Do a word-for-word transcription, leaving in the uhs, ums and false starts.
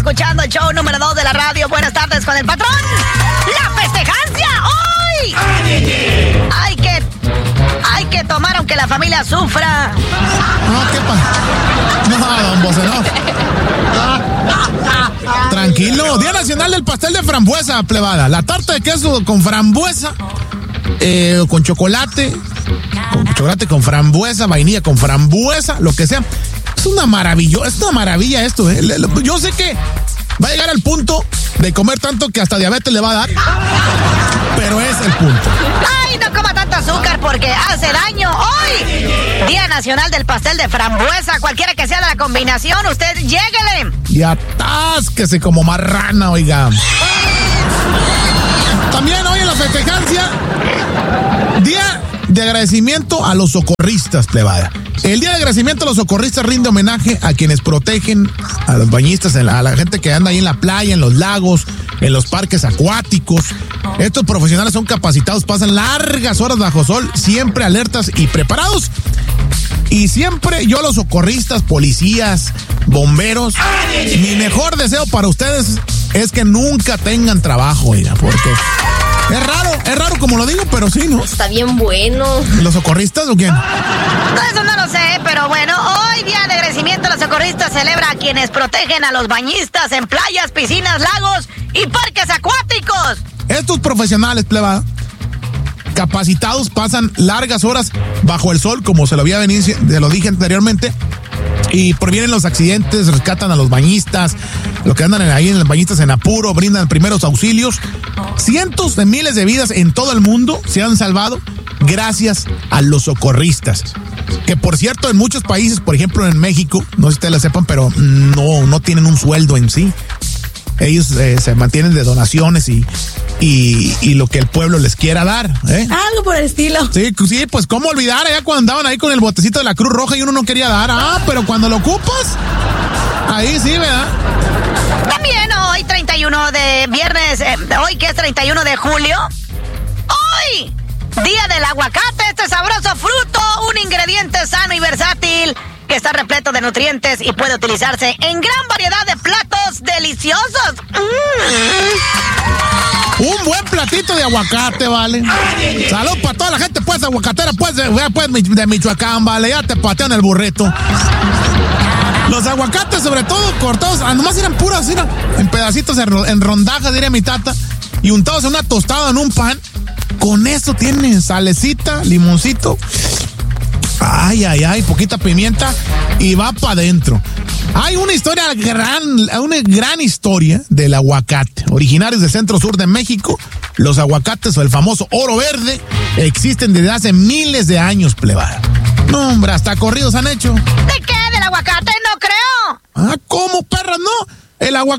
escuchando el show número dos de la radio. Buenas tardes con el patrón. ¡La festejancia hoy! Hay que... Hay que tomar aunque la familia sufra. No, ¿qué pasa? No, don Bose, no. Tranquilo. Día Nacional del Pastel de Frambuesa, plebada. La tarta de queso con frambuesa, eh, con chocolate, con chocolate con frambuesa, vainilla con frambuesa, lo que sea. Es una maravilla, es una maravilla esto, ¿eh? Yo sé que va a llegar al punto de comer tanto que hasta diabetes le va a dar, pero es el punto. ¡Ay, no coma tanto azúcar porque hace daño! Hoy, Día Nacional del Pastel de Frambuesa, cualquiera que sea la combinación, usted lléguele. Y atásquese como marrana, oiga. También hoy en la festejancia, Día de agradecimiento a los socorristas, plebada. El día de agradecimiento a los socorristas rinde homenaje a quienes protegen a los bañistas, a la gente que anda ahí en la playa, en los lagos, en los parques acuáticos. Estos profesionales son capacitados, pasan largas horas bajo sol, siempre alertas y preparados. Y siempre yo, los socorristas, policías, bomberos, mi mejor deseo para ustedes es que nunca tengan trabajo, oiga, porque es raro, es raro como lo digo, pero sí, ¿no? Está bien bueno. ¿Los socorristas o quién? No, eso no lo sé, pero bueno, hoy Día de agradecimiento a los socorristas celebra a quienes protegen a los bañistas en playas, piscinas, lagos y parques acuáticos. Estos profesionales, plebada, capacitados, pasan largas horas bajo el sol, como se lo había venido, se lo dije anteriormente, y previenen los accidentes, rescatan a los bañistas, los que andan ahí en los bañistas en apuro, brindan primeros auxilios. Cientos de miles de vidas en todo el mundo se han salvado gracias a los socorristas. Que por cierto, en muchos países, por ejemplo en México, no sé si ustedes lo sepan, pero no, no tienen un sueldo en sí. Ellos eh, se mantienen de donaciones y, y, y lo que el pueblo les quiera dar, ¿eh? Algo por el estilo. Sí, sí, pues cómo olvidar allá cuando andaban ahí con el botecito de la Cruz Roja y uno no quería dar. Ah, pero cuando lo ocupas, ahí sí, ¿verdad? También hoy, treinta y uno de viernes, eh, hoy que es treinta y uno de julio, hoy, Día del Aguacate, este sabroso fruto, un ingrediente sano y versátil que está repleto de nutrientes y puede utilizarse en gran variedad de platos deliciosos. Mm. Un buen platito de aguacate, ¿vale? Salud para toda la gente, pues, aguacatera, pues, de, pues, de Michoacán, ¿vale? Ya te patean el burrito. Los aguacates, sobre todo, cortados, ah, nomás eran puras, mira, en pedacitos, en rondajas, diría mi tata, y untados en una tostada, en un pan. Con eso tienen salecita, limoncito, ay, ay, ay, poquita pimienta, y va para adentro. Hay una historia gran, una gran historia del aguacate. Originarios del centro sur de México, los aguacates o el famoso oro verde existen desde hace miles de años, plebada. No, hombre, hasta corridos han hecho. ¿De qué? ¿Del aguacate? No creo. Ah, ¿cómo, perra? No. El aguacate